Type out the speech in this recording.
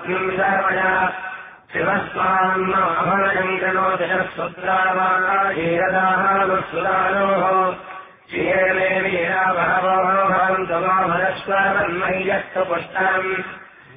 धर्मया शिवस्मान्नमभरशङ्करोदयस्वद्रावाहीरदाहानुसुरानोः क्षीरमे वीरा बहवो भवन्तु मा भरस्वरन्मय्यस्तु पुष्टम्